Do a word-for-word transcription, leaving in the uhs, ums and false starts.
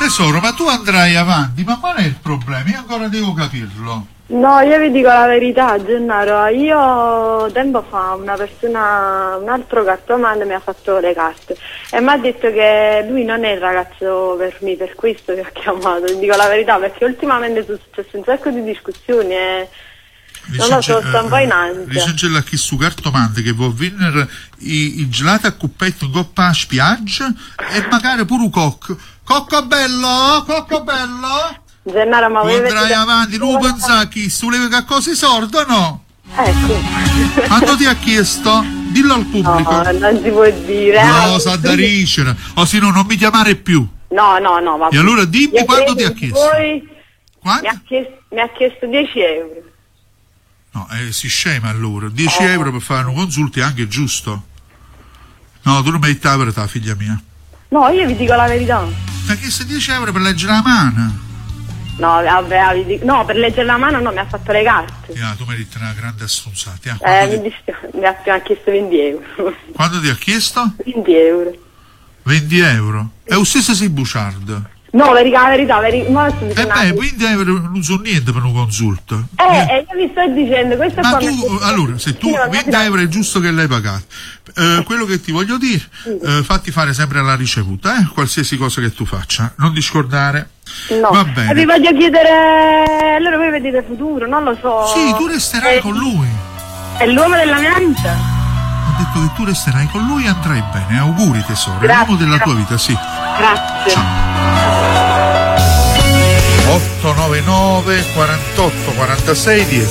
Tesoro, ma tu andrai avanti, ma qual è il problema? Io ancora devo capirlo. No, io vi dico la verità, Gennaro, io tempo fa una persona, un altro cartomante mi ha fatto le carte e mi ha detto che lui non è il ragazzo per me, per questo che ho chiamato, vi dico la verità, perché ultimamente sono successe un sacco di discussioni e non lo so, sto un po' in ansia. Dice c'è chi su cartomante che vuol vincere i, i gelati a cuppetto in coppa a spiaggia e magari pure un cocco. Cocco bello, cocco bello! Gennaro, ma tu andrai avanti, non pensare che su le cose sordo o no? Ecco. Quanto ti ha chiesto? Dillo al pubblico. No, non si può dire. No, sa da ricere. O se no non mi chiamare più. No, no, no. Ma e allora dimmi quanto ti ha chiesto. Poi quanto? Mi, ha chiesto, mi ha chiesto dieci euro. No, eh, si scema allora. dieci euro per fare un consulto è anche giusto. No, tu non metti la verità, figlia mia. No, io vi dico la verità. Ma che se dieci euro per leggere la mano? No, vabbè, vi dico, no, per leggere la mano no, mi ha fatto le carte. Yeah, tu meriti una grande assunzata. Eh, eh mi, ti... dispiace, mi, ha, mi ha chiesto venti euro. Quanto ti ha chiesto? venti euro. venti euro? È lo stesso sei buciardo. No, per la verità, per i... no, eh beh, venti euro non sono niente per un consulto. Eh, eh. eh io vi sto dicendo, questo ma è tu, allora, se tu venti euro è giusto che l'hai pagato. Eh, quello che ti voglio dire, eh, fatti fare sempre la ricevuta, eh, qualsiasi cosa che tu faccia, non discordare. No. Va bene. E vi voglio chiedere, allora voi vedete futuro, non lo so. Sì, tu resterai eh, con lui. È l'uomo della mia vita. Ho detto che tu resterai con lui e andrai bene. Auguri tesoro, grazie, è l'uomo della grazie. tua vita, sì. Grazie. Ciao. otto nove nove quarantotto quarantasei dieci